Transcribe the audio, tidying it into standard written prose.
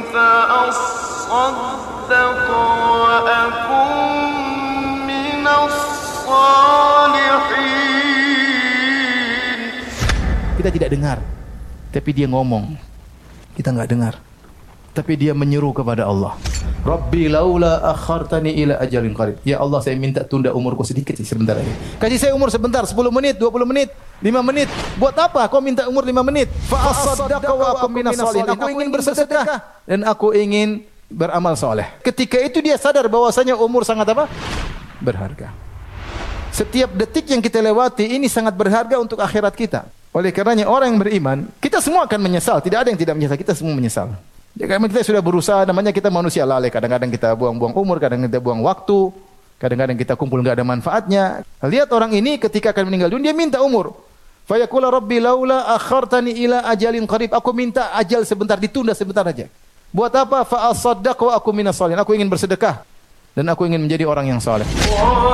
فأصدق وأكن من الصالحين. Kita tidak dengar, tapi dia ngomong. Kita enggak dengar, tapi dia menyeru kepada Allah. Rabbi laula akhartani ila ajalin qarib. Ya Allah, saya minta tunda umurku sedikit sebentar lagi. Kasih saya umur sebentar, 10 menit, 20 menit, 5 menit. Buat apa kau minta umur 5 menit? Fa asaddaqa wa akum minas shalihin. Aku ingin bersedekah dan aku ingin beramal soleh. Ketika itu dia sadar bahwasanya umur sangat apa? Berharga. Setiap detik yang kita lewati ini sangat berharga untuk akhirat kita. Oleh karenanya orang yang beriman, kita semua akan menyesal. Tidak ada yang tidak menyesal, kita semua menyesal. Ya, karena kita sudah berusaha, namanya kita manusia lalai. Kadang-kadang kita buang-buang umur, kadang kita buang waktu, kadang-kadang kita kumpul enggak ada manfaatnya. Lihat orang ini ketika akan meninggal dunia, dia minta umur. Fa yaqulu rabbi laula akhartani ila ajalin qarib. Aku minta ajal sebentar, ditunda sebentar aja. Buat apa? Fa asaddaq wa aku minas shalihin. Aku ingin bersedekah dan aku ingin menjadi orang yang saleh.